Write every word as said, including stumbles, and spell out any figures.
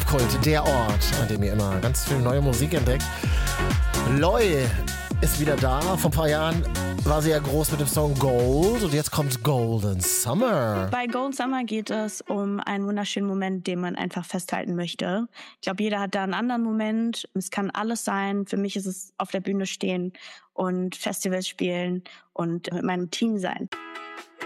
Live-Kult, der Ort, an dem ihr immer ganz viel neue Musik entdeckt. Loi ist wieder da. Vor ein paar Jahren war sie ja groß mit dem Song Gold und jetzt kommt Golden Summer. Bei Golden Summer geht es um einen wunderschönen Moment, den man einfach festhalten möchte. Ich glaube, jeder hat da einen anderen Moment. Es kann alles sein. Für mich ist es auf der Bühne stehen und Festivals spielen und mit meinem Team sein.